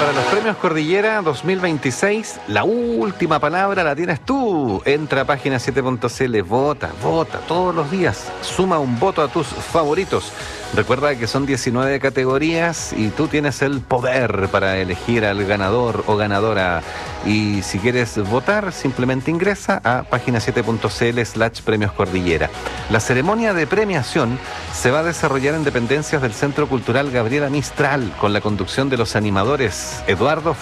para los premios Cordillera 2026, la última palabra la tienes tú. Entra a página7.cl, vota todos los días, suma un voto a tus favoritos. Recuerda que son 19 categorías y tú tienes el poder para elegir al ganador o ganadora. Y si quieres votar, simplemente ingresa a página7.cl/premios Cordillera. La ceremonia de premiación se va a desarrollar en dependencias del Centro Cultural Gabriela Mistral, con la conducción de los animadores Eduardo